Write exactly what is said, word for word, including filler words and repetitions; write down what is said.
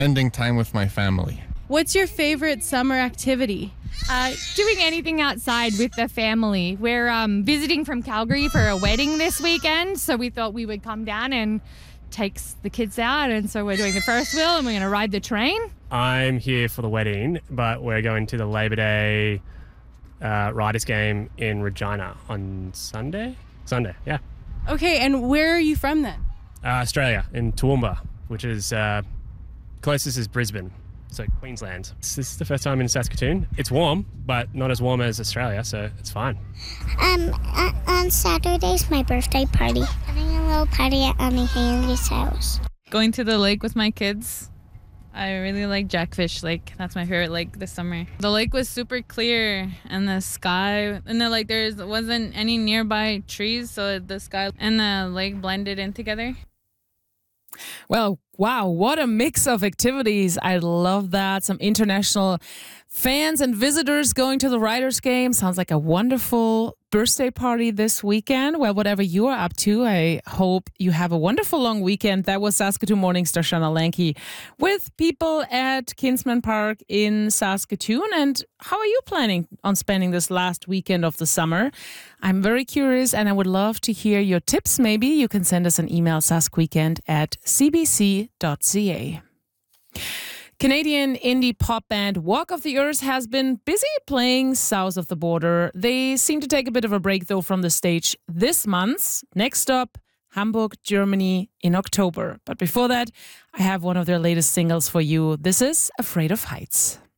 Spending time with my family. What's your favorite summer activity? Uh, doing anything outside with the family. We're um, visiting from Calgary for a wedding this weekend, so we thought we would come down and take the kids out, and so we're doing the Ferris wheel and we're going to ride the train. I'm here for the wedding, but we're going to the Labor Day uh, Riders game in Regina on Sunday. Sunday, yeah. Okay, and where are you from then? Uh, Australia, in Toowoomba, which is uh, closest is Brisbane. So Queensland. This is the first time in Saskatoon. It's warm, but not as warm as Australia, so it's fine. Um, uh, on Saturday's my birthday party. Having a little party at Annie Haley's house. Going to the lake with my kids. I really like Jackfish Lake. That's my favorite lake this summer. The lake was super clear, and the sky, and the, like there wasn't any nearby trees, so the sky and the lake blended in together. Well, wow, what a mix of activities. I love that. Some international fans and visitors going to the Riders game. Sounds like a wonderful birthday party this weekend. Well, whatever you are up to, I hope you have a wonderful long weekend. That was Saskatoon Morning's Darshana Lanky with people at Kinsman Park in Saskatoon. And how are you planning on spending this last weekend of the summer? I'm very curious, and I would love to hear your tips. Maybe you can send us an email, saskweekend at c b c dot c a. Canadian indie pop band Walk of the Earth has been busy playing south of the border. They seem to take a bit of a break, though, from the stage this month. Next up, Hamburg, Germany in October. But before that, I have one of their latest singles for you. This is Afraid of Heights.